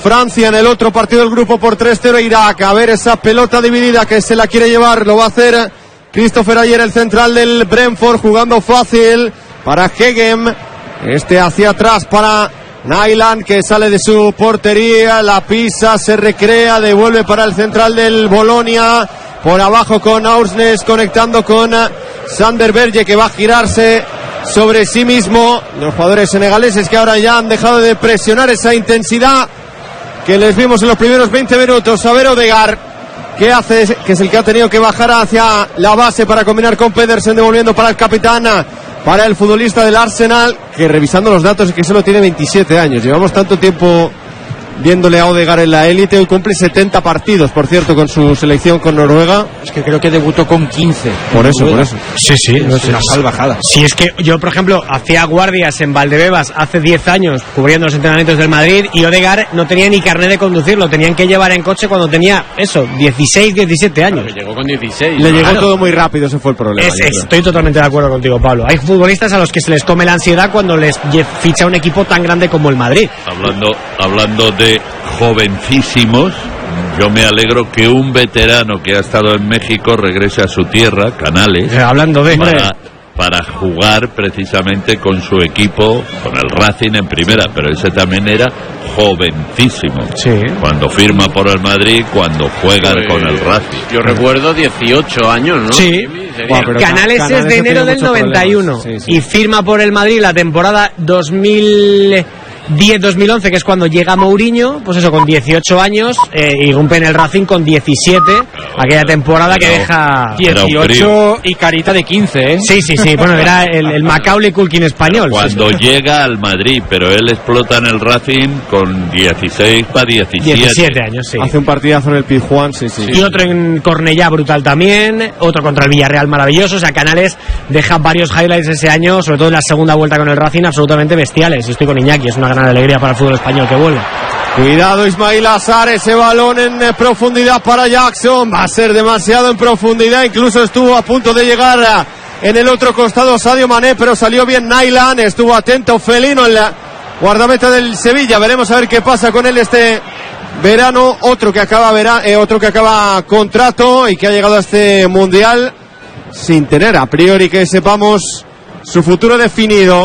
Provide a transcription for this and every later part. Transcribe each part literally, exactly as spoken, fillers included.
Francia en el otro partido del grupo por tres cero Irak. A ver esa pelota dividida que se la quiere llevar, lo va a hacer Christopher Ayer, el central del Brentford, jugando fácil para Hegem, este hacia atrás para Nyland, que sale de su portería, la pisa, se recrea, devuelve para el central del Bolonia, por abajo con Aursnes, conectando con Sander Berge, que va a girarse sobre sí mismo. Los jugadores senegaleses que ahora ya han dejado de presionar esa intensidad que les vimos en los primeros veinte minutos. A ver Odegaard, ¿qué hace? Que es el que ha tenido que bajar hacia la base para combinar con Pedersen, devolviendo para el capitán, para el futbolista del Arsenal, que revisando los datos es que solo tiene veintisiete años. Llevamos tanto tiempo viéndole a Odegaard en la élite. Hoy cumple setenta partidos, por cierto, con su selección con Noruega. Es que creo que debutó con quince. Por eso, por eso. Sí, sí. Es no sé, una salvajada. Si es que yo, por ejemplo, hacía guardias en Valdebebas hace diez años cubriendo los entrenamientos del Madrid, y Odegaard no tenía ni carnet de conducir, lo tenían que llevar en coche cuando tenía, eso, dieciséis, diecisiete años. Claro, llegó con dieciséis. Le llegó claro. todo muy rápido, ese fue el problema. Es, es, estoy totalmente de acuerdo contigo, Pablo. Hay futbolistas a los que se les come la ansiedad cuando les ficha un equipo tan grande como el Madrid. Hablando, hablando de jovencísimos, yo me alegro que un veterano que ha estado en México regrese a su tierra, Canales, Eh, hablando de... para, para jugar precisamente con su equipo, con el Racing en primera, pero ese también era jovencísimo. Sí. Cuando firma por el Madrid, cuando juega Pues, con el Racing. Yo recuerdo dieciocho años, ¿no? Sí. Sería- Buah, pero Canales, Canales es de ha enero tenido del muchos noventa y uno problemas. Sí, sí. y firma por el Madrid la temporada dos mil diez dos mil once, que es cuando llega Mourinho, pues eso, con dieciocho años, eh, y rompe en el Racing con diecisiete, aquella temporada que Pero- deja... Era un dieciocho y carita de quince, ¿eh? Sí, sí, sí, bueno, era el, el Macaulay Culkin español. Cuando llega al Madrid, pero él explota en el Racing con dieciséis para diecisiete. diecisiete años, sí. Hace un partidazo en el Pizjuán, sí, sí. Y otro en Cornellá brutal también, otro contra el Villarreal maravilloso. O sea, Canales deja varios highlights ese año, sobre todo en la segunda vuelta con el Racing, absolutamente bestiales. Y estoy con Iñaki, es una gran alegría para el fútbol español que vuelve. Cuidado Ismail Azar, ese balón en eh, profundidad para Jackson, va a ser demasiado en profundidad, incluso estuvo a punto de llegar a, en el otro costado Sadio Mané, pero salió bien Nyland, estuvo atento Felino en la guardameta del Sevilla. Veremos a ver qué pasa con él este verano. Otro que acaba vera, eh, otro que acaba contrato y que ha llegado a este mundial sin tener a priori que sepamos su futuro definido.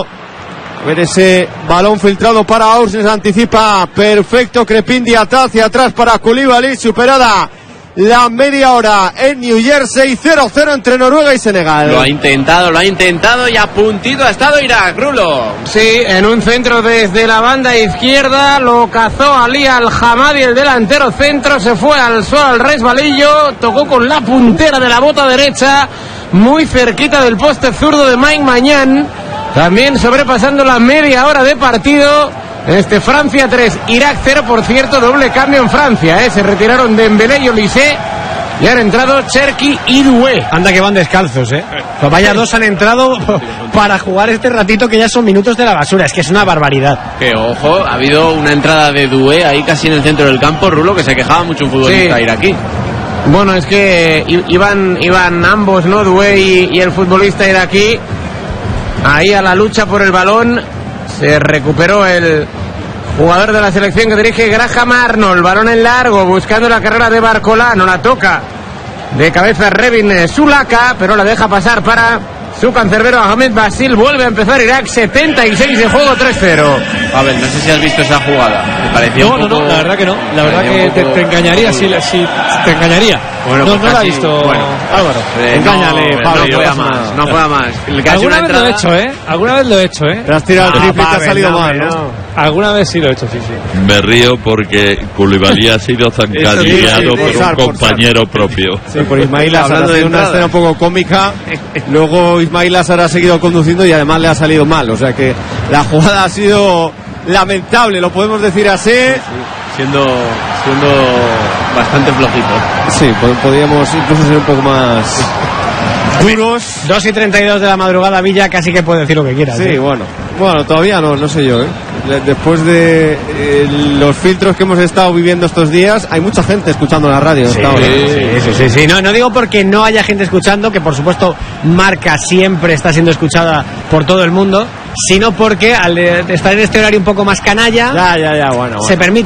A ver ese balón filtrado para Aursnes, anticipa perfecto Crepin Diata hacia atrás para Koulibaly, superada la media hora en New Jersey, cero cero entre Noruega y Senegal. Lo ha intentado, lo ha intentado y a puntito ha estado Irak, Rulo. Sí, en un centro desde la banda izquierda, lo cazó Ali Al-Hamadi, el delantero centro, se fue al suelo al resbalillo, tocó con la puntera de la bota derecha, muy cerquita del poste zurdo de Mike Mañán, también sobrepasando la media hora de partido. Este Francia tres, Irak cero, por cierto, doble cambio en Francia, ¿eh? Se retiraron Dembélé y Olise y han entrado Cherki y Doué. Anda que van descalzos, ¿eh? Pues vaya dos han entrado para jugar este ratito que ya son minutos de la basura. Es que es una barbaridad. Que ojo, ha habido una entrada de Doué ahí casi en el centro del campo, Rulo, que se quejaba mucho un futbolista Sí. iraquí. Bueno, es que i- iban, iban ambos, ¿no? Doué y, y el futbolista iraquí ahí a la lucha por el balón. Se recuperó el jugador de la selección que dirige Graham Arnold. Balón en largo, buscando la carrera de Barcola. No la toca de cabeza Revin Sulaka, pero la deja pasar para su cancerbero Ahmed Basil. Vuelve a empezar Irak, setenta y seis de juego, tres cero. Pavel, no sé si has visto esa jugada. Me parecía No, un no, poco... no, la verdad que no. La verdad parecía que un te, poco- te engañaría si, la- si te engañaría. Bueno, no, pues no la ha casi- visto bueno. Álvaro. Eh, Engáñale, no, Pablo, no juega no pasa más, nada. no juega más. El que ha hecho Alguna una vez lo he entrada- hecho, ¿eh? Alguna vez lo he hecho, ¿eh? Te has tirado el Ah, triple y te ha Pavel, salido no, mal, no. ¿no? Alguna vez sí lo he hecho, sí, sí. Me río porque Koulibaly ha sido zancadillado Eso sí, por forzar, un compañero propio. Sí, por Ismail Azar, Hablando ha de sido una entradas. escena un poco cómica. Luego Ismail Azar ha seguido conduciendo y además le ha salido mal. O sea que la jugada ha sido lamentable, lo podemos decir así. Siendo, siendo bastante flojito. Sí, pod- podríamos incluso ser un poco más duros. dos y treinta y dos de la madrugada, Villa, casi que puede decir lo que quiera. Sí, bueno. Bueno, todavía no, no sé yo, ¿eh? Le- Después de eh, los filtros que hemos estado viviendo estos días, hay mucha gente escuchando la radio. Sí, hasta ahora. sí, sí, sí, sí. No, no digo porque no haya gente escuchando, que por supuesto Marca siempre está siendo escuchada por todo el mundo, sino porque al eh, estar en este horario un poco más canalla, Ya, ya, ya, bueno. se bueno. permite